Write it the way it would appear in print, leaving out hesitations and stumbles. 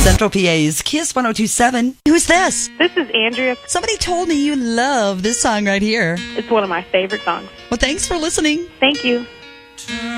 Central PA's Kiss 102.7. Who's this? This is Andrea. Somebody told me you love this song right here. It's one of my favorite songs. Well, thanks for listening. Thank you.